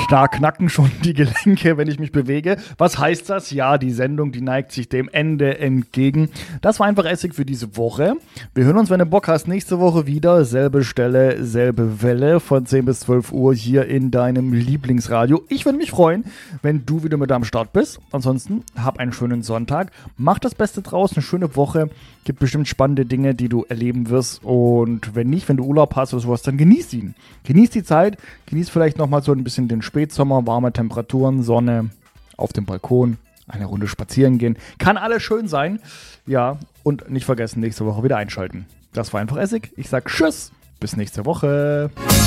Da knacken schon die Gelenke, wenn ich mich bewege. Was heißt das? Ja, die Sendung, die neigt sich dem Ende entgegen. Das war einfach Essig für diese Woche. Wir hören uns, wenn du Bock hast, nächste Woche wieder. Selbe Stelle, selbe Welle von 10 bis 12 Uhr hier in deinem Lieblingsradio. Ich würde mich freuen, wenn du wieder mit am Start bist. Ansonsten, hab einen schönen Sonntag. Mach das Beste draus, eine schöne Woche. Gibt bestimmt spannende Dinge, die du erleben wirst. Und wenn nicht, wenn du Urlaub hast oder sowas, dann genieß ihn. Genieß die Zeit. Genieß vielleicht nochmal so ein bisschen den Spätsommer, warme Temperaturen, Sonne auf dem Balkon, eine Runde spazieren gehen. Kann alles schön sein. Ja, und nicht vergessen, nächste Woche wieder einschalten. Das war einfach Essig. Ich sag Tschüss. Bis nächste Woche.